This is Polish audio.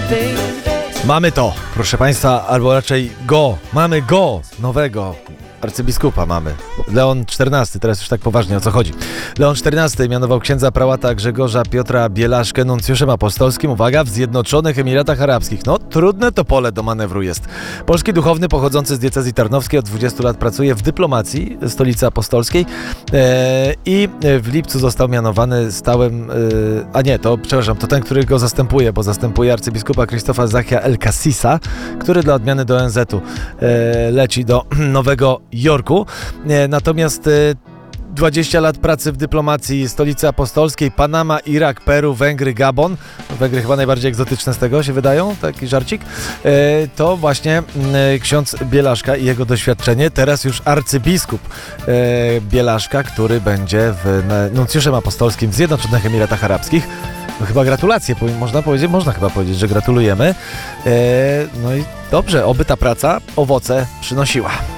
Mamy to, proszę Państwa, albo raczej mamy go, nowego arcybiskupa mamy. Leon XIV, teraz już tak poważnie o co chodzi. Leon XIV mianował księdza prałata Grzegorza Piotra Bielaszkę nuncjuszem apostolskim, uwaga, w Zjednoczonych Emiratach Arabskich. No, trudne to pole do manewru jest. Polski duchowny pochodzący z diecezji tarnowskiej od 20 lat pracuje w dyplomacji stolicy apostolskiej i w lipcu został mianowany stałym, to ten, który go zastępuje, bo zastępuje arcybiskupa Krzysztofa Zachia El-Kassisa, który dla odmiany do ONZ-u leci do Nowego Jorku. Natomiast 20 lat pracy w dyplomacji stolicy apostolskiej, Panama, Irak, Peru, Węgry, Gabon. Węgry chyba najbardziej egzotyczne z tego się wydają, taki żarcik. To właśnie ksiądz Bielaszka i jego doświadczenie. Teraz już arcybiskup Bielaszka, który będzie nuncjuszem apostolskim w Zjednoczonych Emiratach Arabskich. No chyba gratulacje, można chyba powiedzieć, że gratulujemy. No i dobrze, oby ta praca owoce przynosiła.